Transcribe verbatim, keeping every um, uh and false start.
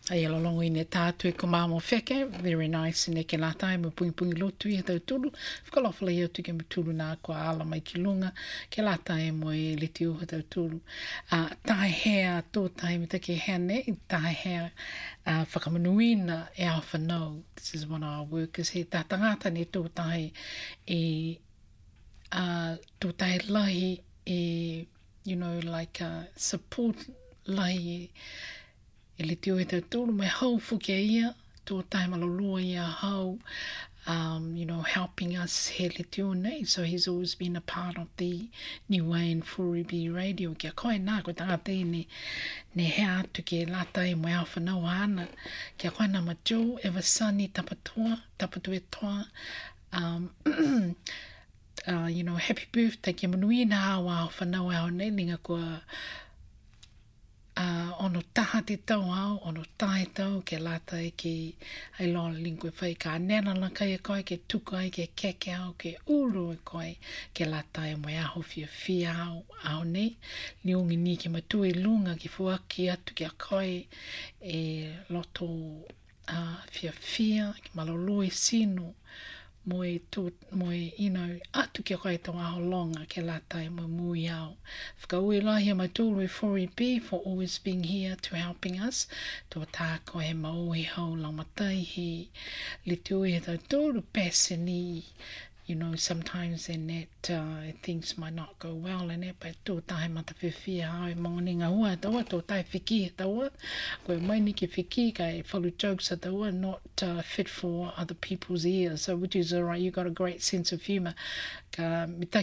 Ai alolongo i ne tātu e ko māmo wheke, very nice, ne ke la tai mo pungi pungi lotu i tau tulu, whakalawhala i atu ke mo tulu nā kua ala mai ki lunga, ke la tai mo e le tiu tau tulu. Uh, tae hea, tō tae me take hea ne, tae hea uh, whakamanuina e au whanau. This is one of our workers here. Tā tangata ne tō tae e, uh, tō tae lahi e, you know, like uh, support lahi e, e le tio e tau tōru, mai hau fuke ia, tō tai maloloa ia hau, um, you know, helping us he le tio nei. So he's always been a part of the Niuean Furibi Radio. Kia koe nā, koe tangata i ne, ne hea atu ke lata e moe au whanau ana. Kia koe nā ma Joe, Evasani, tapatua, tapatua toa, um, uh, you know, happy birthday, ke manui na hawa au whanau au nei, linga kua, Uh, ono taha te tau au, ono tae tau, ke lata e ke ai loa lingua whai, ka nena la kai e koe, ke tuka ai, ke keke au, ke uru e koe, ke lata e moe aho fia fia au, au nei, ni ungi ni ke matui lunga, ki fuaki atu ki a koe, e loto uh, fia fia, ki maloloi sino, moe tu moe you know atu ki koe tō aho longa ke lata e mo mui au. Whakaui lahi a matulu e Fori B for always being here to helping us. Tō tā koe he mau he hau laumatai he le tui e tau tōru pesini. You know, sometimes in that uh, things might not go well in it, but tō tae mata whiwhia hau e monginga hua taua, tō tae whiki taua. Koe mai ni ki whiki, kai whalu jokes a taua, not uh, fit for other people's ears, so which is alright, you got a great sense of humour. Ka,